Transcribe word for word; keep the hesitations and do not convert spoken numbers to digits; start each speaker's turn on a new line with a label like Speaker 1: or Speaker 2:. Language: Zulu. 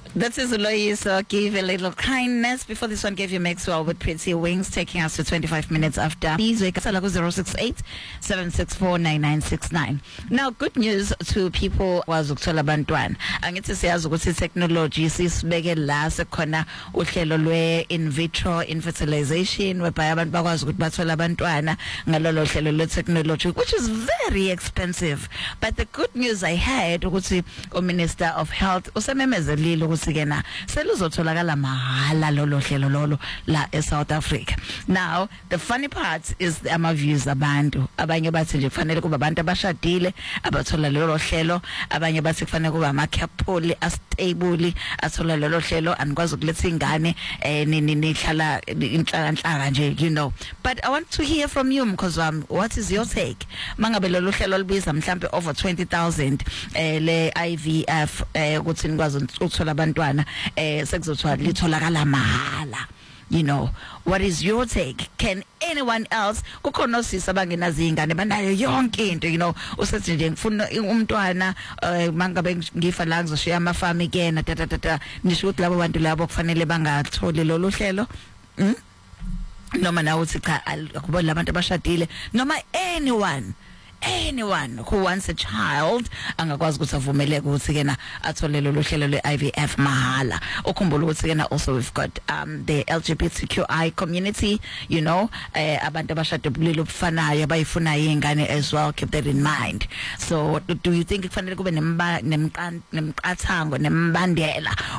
Speaker 1: This is Uloyiso. Give a little kindness. Before this one, gave you Maxwell with Pretty Wings, taking us to twenty-five minutes after. Please wake up at zero six eight, seven six four, nine nine six nine. Now, good news to people who are ukuthola abantwana. Angithi siyazi ukuthi technology sisibeke la sekhona uhlelo lwe in vitro infertilization whereby abantu bakwazi ukuthi bathola abantwana ngalolo hlelo le technology, which is very expensive. But the good news I had ukuthi o Minister of Health usememezelile ukuthi kena seluzotholakala mahala lolo hlelo lolo la e South Africa. Now the funny part is ama views abantu abanye bathi nje kufanele kuba abantu abashadile abathola lolo hlelo, abanye bathi kufanele kuba ama couple astable athola lolo hlelo anikwazi ukuletha ingane eh nihlala inhlanhla nje, you know. But I want to hear from you because um what is your take mangabe lolo hlelo libiza mhlambe over twenty thousand eh le I V F eh ukuthi nikwazi ukuthola abantwana eh sekuzothiwa litholakala mahala, you know. What is your take? Can anyone else kukhona osisa bangenazi ingane banayo yonke into, you know, usethi nje ngifuna umntwana mangabe ngifa la ngizoshiya amafami kena tata tata nisho ukuthi labo bantu labo kufanele bangatholi lolu hlelo. mm? Noma na uthi cha akubona labantu abashadile noma anyone anyone who wants a child angakwazi ukuthi avumeleke ukuthi kena athole lolu hlelo le I V F mahala. Ukhumbula ukuthi kena also we've got um the L G B T Q I community, you know, eh abantu abashada ubulili obufanayo abayifuna ingane as well. Keep that in mind. So do you think kufanele kube nemqathango nembandela